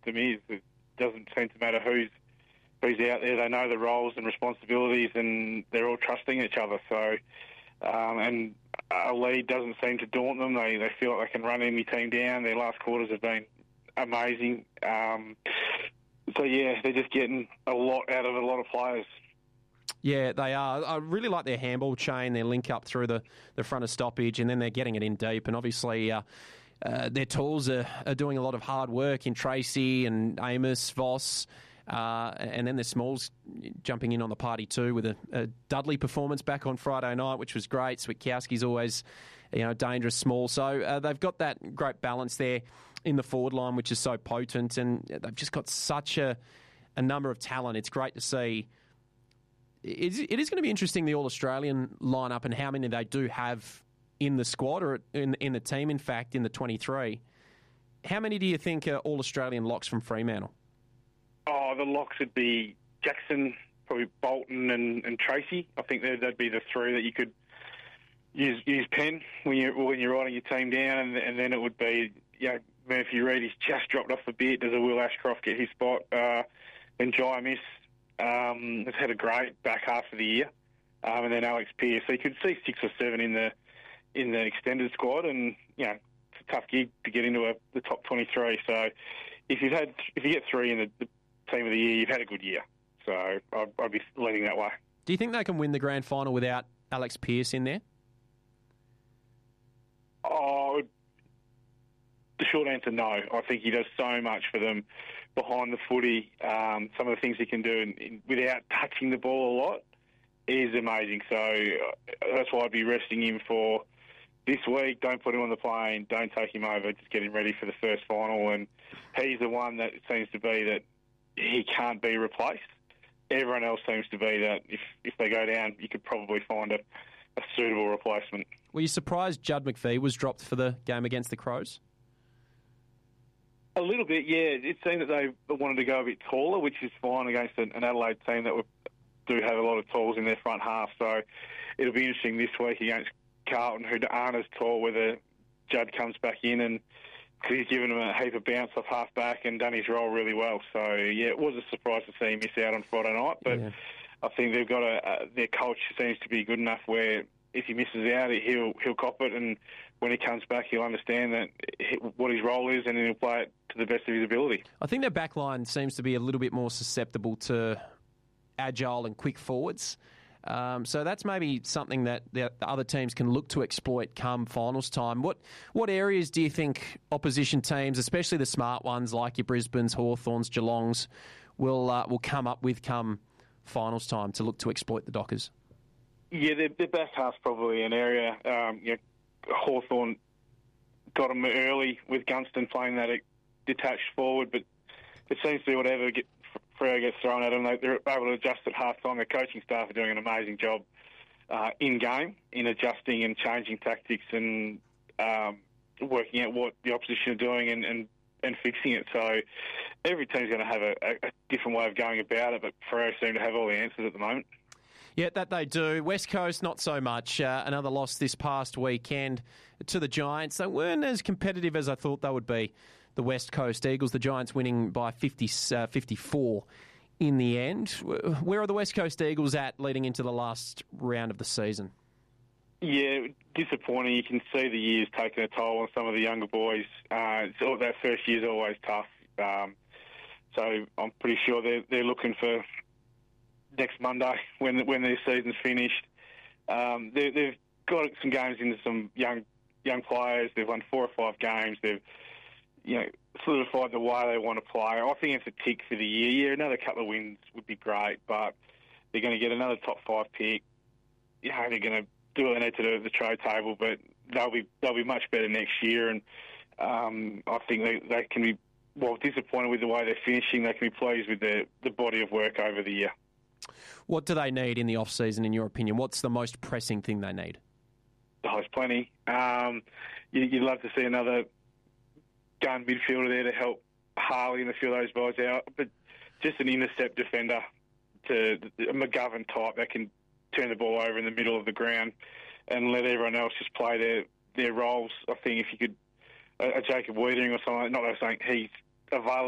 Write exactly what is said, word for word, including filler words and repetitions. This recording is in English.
them is. It doesn't seem to matter who's who's out there. They know the roles and responsibilities, and they're all trusting each other. So, um, and a lead doesn't seem to daunt them. They they feel like they can run any team down. Their last quarters have been amazing. Um, so yeah, they're just getting a lot out of a lot of players. Yeah, they are. I really like their handball chain, their link up through the, the front of stoppage, and then they're getting it in deep. And obviously, uh, uh, their tools are, are doing a lot of hard work in Tracy and Amos, Voss, uh, and then the Smalls jumping in on the party too with a, a Dudley performance back on Friday night, which was great. Switkowski's always, you know, dangerous small. So uh, they've got that great balance there in the forward line, which is so potent, and they've just got such a, a number of talent. It's great to see. It is going to be interesting, the All-Australian lineup and how many they do have in the squad or in, in the team, in fact, in the twenty-three. How many do you think are All-Australian locks from Fremantle? Oh, the locks would be Jackson, probably Bolton and, and Tracy. I think that'd be the three that you could use use pen when you're, when you're writing your team down, and, and then it would be, you know, Murphy Reid, he's just dropped off a bit. Does a Will Ashcroft get his spot? Uh, and Jai Miss Um, has had a great back half of the year, um, and then Alex Pearce. So you could see six or seven in the in the extended squad, and you know it's a tough gig to get into a, the top twenty-three. So if you've had if you get three in the, the team of the year, you've had a good year. So I'd, I'd be leaning that way. Do you think they can win the grand final without Alex Pearce in there? Oh, the short answer, no. I think he does so much for them behind the footy. Um, some of the things he can do in, in, without touching the ball a lot is amazing. So uh, that's why I'd be resting him for this week. Don't put him on the plane. Don't take him over. Just get him ready for the first final. And he's the one that seems to be that he can't be replaced. Everyone else seems to be that if, if they go down, you could probably find a, a suitable replacement. Were you surprised Judd McVie was dropped for the game against the Crows? A little bit, yeah. It seemed that they wanted to go a bit taller, which is fine against an Adelaide team that do have a lot of talls in their front half. So it'll be interesting this week against Carlton, who aren't as tall, whether Judd comes back in, and because he's given them a heap of bounce off half back and done his role really well. So yeah, it was a surprise to see him miss out on Friday night, but yeah. I think they've got a, a their coach seems to be good enough where if he misses out, he'll he'll cop it, and when he comes back, he'll understand that he, what his role is, and he'll play it to the best of his ability. I think their backline seems to be a little bit more susceptible to agile and quick forwards. Um, so that's maybe something that the, the other teams can look to exploit come finals time. What what areas do you think opposition teams, especially the smart ones like your Brisbanes, Hawthorns, Geelongs, will uh, will come up with come finals time to look to exploit the Dockers? Yeah, their, their back half's probably an area. Um, you know, Hawthorn got them early with Gunston playing that detached forward, but it seems to be whatever get, Freo gets thrown at them, they, they're able to adjust at half time. The coaching staff are doing an amazing job uh, in game in adjusting and changing tactics and um, working out what the opposition are doing and, and, and fixing it. So every team's going to have a, a different way of going about it, but Freo seem to have all the answers at the moment. Yeah, that they do. West Coast, not so much. Uh, another loss this past weekend to the Giants. They weren't as competitive as I thought they would be, the West Coast Eagles. The Giants winning by fifty, uh, fifty-four in the end. Where are the West Coast Eagles at leading into the last round of the season? Yeah, disappointing. You can see the years taking a toll on some of the younger boys. Uh, so that first year's always tough. Um, so I'm pretty sure they're, they're looking for next Monday when when their season's finished. Um, they, they've got some games into some young young players. They've won four or five games. They've you know solidified the way they want to play. I think it's a tick for the year. Yeah, another couple of wins would be great, but they're going to get another top five pick. You know, they're going to do what they need to do at the trade table, but they'll be they'll be much better next year. And um, I think they, they can be well disappointed with the way they're finishing. They can be pleased with the the body of work over the year. What do they need in the off-season, in your opinion? What's the most pressing thing they need? Oh, there's plenty. Um, you, you'd love to see another gun midfielder there to help Harley and a few of those boys out, but just an intercept defender, to a McGovern type that can turn the ball over in the middle of the ground and let everyone else just play their, their roles. I think if you could, a, a Jacob Wiedering or something, not that I'm saying he's available